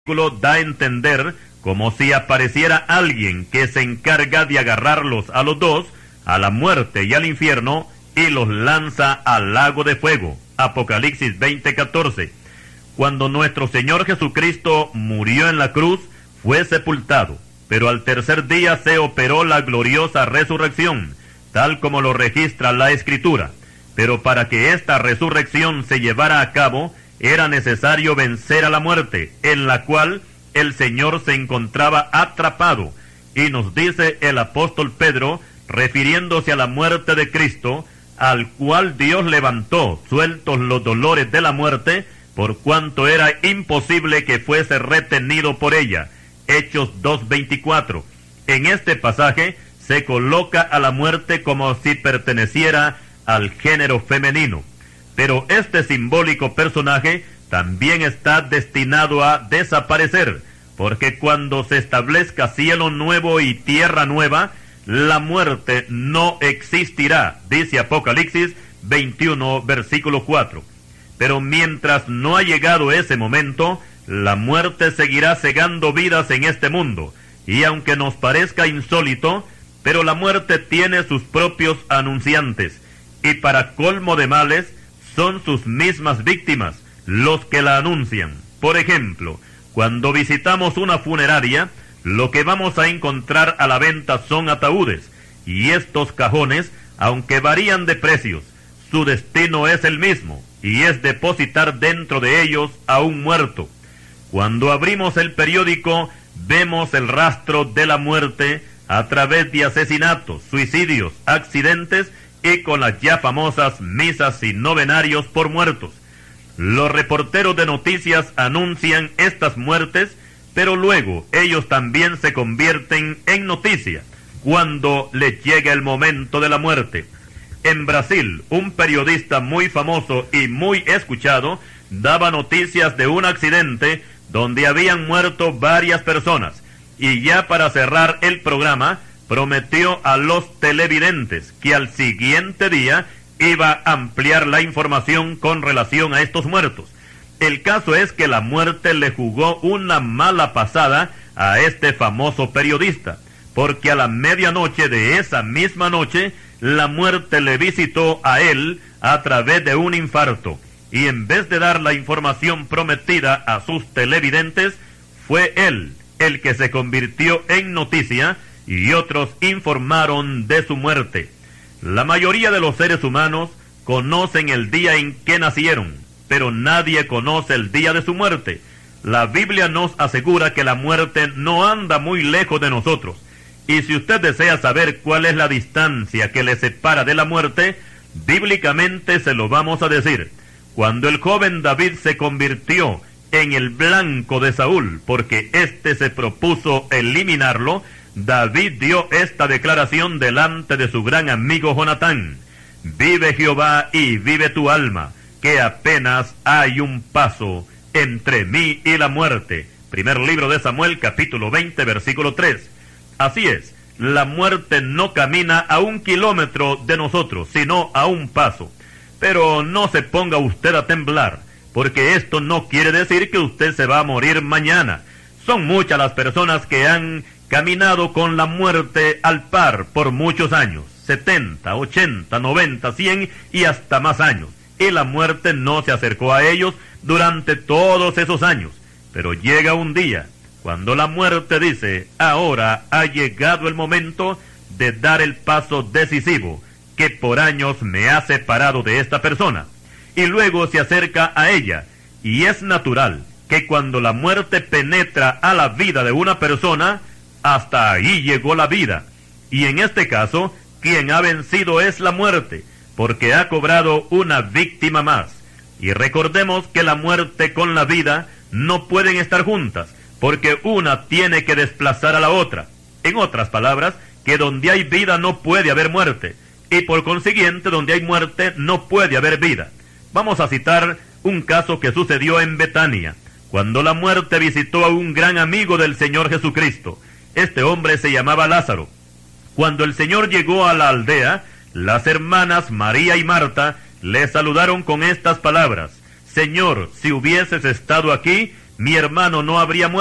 Da a entender como si apareciera alguien que se encarga de agarrarlos a los dos, a la muerte y al infierno, y los lanza al lago de fuego. Apocalipsis 20:14. Cuando nuestro Señor Jesucristo murió en la cruz, fue sepultado, pero al tercer día se operó la gloriosa resurrección, tal como lo registra la Escritura. Pero para que esta resurrección se llevara a cabo, era necesario vencer a la muerte, en la cual el Señor se encontraba atrapado. Y nos dice el apóstol Pedro, refiriéndose a la muerte de Cristo, al cual Dios levantó, sueltos los dolores de la muerte, por cuanto era imposible que fuese retenido por ella. Hechos 2:24. En este pasaje se coloca a la muerte como si perteneciera al género femenino. Pero este simbólico personaje también está destinado a desaparecer, porque cuando se establezca cielo nuevo y tierra nueva, la muerte no existirá, dice Apocalipsis 21, versículo 4. Pero mientras no ha llegado ese momento, la muerte seguirá cegando vidas en este mundo, y aunque nos parezca insólito, pero la muerte tiene sus propios anunciantes, y para colmo de males, son sus mismas víctimas los que la anuncian. Por ejemplo, cuando visitamos una funeraria, lo que vamos a encontrar a la venta son ataúdes, y estos cajones, aunque varían de precios, su destino es el mismo, y es depositar dentro de ellos a un muerto. Cuando abrimos el periódico, vemos el rastro de la muerte a través de asesinatos, suicidios, accidentes, y con las ya famosas misas y novenarios por muertos. Los reporteros de noticias anuncian estas muertes, pero luego ellos también se convierten en noticia cuando les llega el momento de la muerte. En Brasil, un periodista muy famoso y muy escuchado daba noticias de un accidente donde habían muerto varias personas, y ya para cerrar el programa, prometió a los televidentes que al siguiente día iba a ampliar la información con relación a estos muertos. El caso es que la muerte le jugó una mala pasada a este famoso periodista, porque a la medianoche de esa misma noche, la muerte le visitó a él a través de un infarto, y en vez de dar la información prometida a sus televidentes, fue él el que se convirtió en noticia, y otros informaron de su muerte. La mayoría de los seres humanos conocen el día en que nacieron, pero nadie conoce el día de su muerte. La Biblia nos asegura que la muerte no anda muy lejos de nosotros, y si usted desea saber cuál es la distancia que le separa de la muerte, bíblicamente se lo vamos a decir. Cuando el joven David se convirtió en el blanco de Saúl, porque éste se propuso eliminarlo, David dio esta declaración delante de su gran amigo Jonatán: vive Jehová y vive tu alma, que apenas hay un paso entre mí y la muerte. Primer libro de Samuel, capítulo 20, versículo 3. Así es, la muerte no camina a 1 kilómetro de nosotros, sino a un paso. Pero no se ponga usted a temblar, porque esto no quiere decir que usted se va a morir mañana. Son muchas las personas que han caminado con la muerte al par por muchos años, 70, 80, 90, 100 y hasta más años, y la muerte no se acercó a ellos durante todos esos años. Pero llega un día cuando la muerte dice: ahora ha llegado el momento de dar el paso decisivo que por años me ha separado de esta persona, y luego se acerca a ella, y es natural que cuando la muerte penetra a la vida de una persona, hasta ahí llegó la vida, y en este caso, quien ha vencido es la muerte, porque ha cobrado una víctima más. Y recordemos que la muerte con la vida no pueden estar juntas, porque una tiene que desplazar a la otra. En otras palabras, que donde hay vida no puede haber muerte, y por consiguiente donde hay muerte no puede haber vida. Vamos a citar un caso que sucedió en Betania, cuando la muerte visitó a un gran amigo del Señor Jesucristo. Este hombre se llamaba Lázaro. Cuando el Señor llegó a la aldea, las hermanas María y Marta le saludaron con estas palabras: Señor, si hubieses estado aquí, mi hermano no habría muerto.